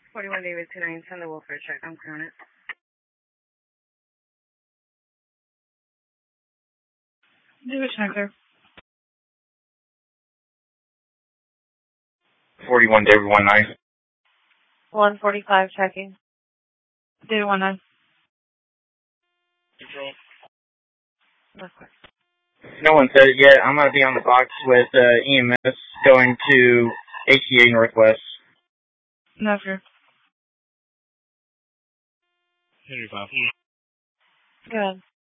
41 David 29, send the welfare check. I'm clearing it. David checker. 41 David 19. 145 checking. David 19. Okay. No one said it yet. I'm going to be on the box with EMS going to HCA Northwest. No, sir. Henry 5. Good.